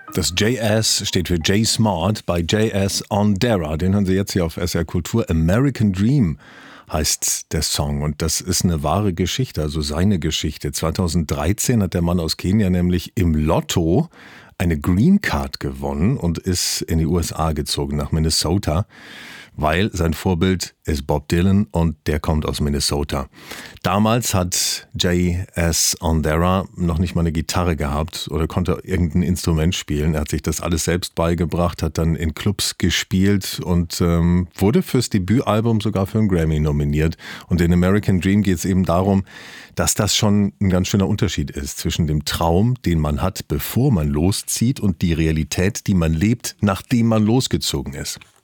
Das JS steht für J Smart bei JS Ondera. Den hören Sie jetzt hier auf SR Kultur. American Dream heißt der Song und das ist eine wahre Geschichte, also seine Geschichte. 2013 hat der Mann aus Kenia nämlich im Lotto eine Green Card gewonnen und ist in die USA gezogen, nach Minnesota, weil sein Vorbild ist Bob Dylan und der kommt aus Minnesota. Damals hat JS Ondera noch nicht mal eine Gitarre gehabt oder konnte irgendein Instrument spielen. Er hat sich das alles selbst beigebracht, hat dann in Clubs gespielt und wurde fürs Debütalbum sogar für einen Grammy nominiert. Und in American Dream geht es eben darum, dass das schon ein ganz schöner Unterschied ist zwischen dem Traum, den man hat, bevor man loszieht, und die Realität, die man lebt, nachdem man losgezogen ist.